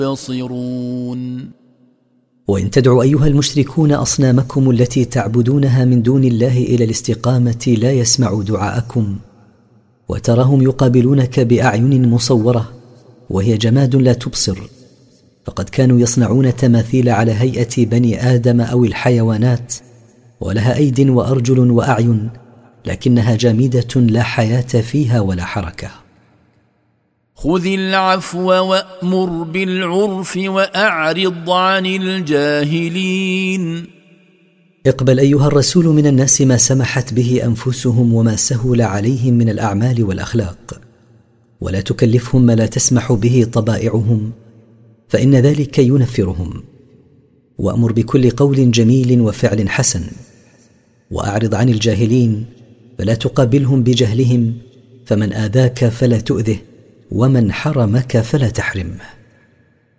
يبصرون. وإن تدعوا أيها المشركون أصنامكم التي تعبدونها من دون الله إلى الاستقامة لا يسمعوا دعاءكم، وتراهم يقابلونك بأعين مصورة وهي جماد لا تبصر، فقد كانوا يصنعون تماثيل على هيئة بني آدم أو الحيوانات، ولها أيد وأرجل وأعين، لكنها جامدة لا حياة فيها ولا حركة. خذ العفو وأمر بالعرف وأعرض عن الجاهلين. اقبل أيها الرسول من الناس ما سمحت به أنفسهم وما سهل عليهم من الأعمال والأخلاق، ولا تكلفهم ما لا تسمح به طبائعهم، فإن ذلك ينفرهم. وأمر بكل قول جميل وفعل حسن، وأعرض عن الجاهلين، فلا تقابلهم بجهلهم، فمن آذاك فلا تؤذه، ومن حرمك فلا تحرمه.